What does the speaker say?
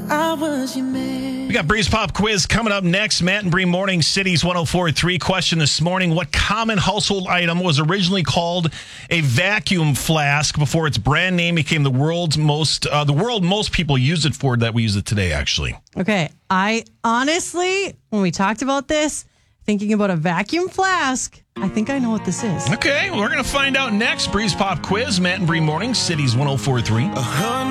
I was your man. We got Breeze Pop Quiz coming up next. Matt and Bree Morning, Cities 104.3. Question this morning: what common household item was originally called a vacuum flask before its brand name became the world most people use it for, that we use it today, actually? Okay. I honestly, when we talked about this, thinking about a vacuum flask, I think I know what this is. Okay, we're going to find out next. Breeze Pop Quiz, Matt and Bree Morning, Cities 104.3.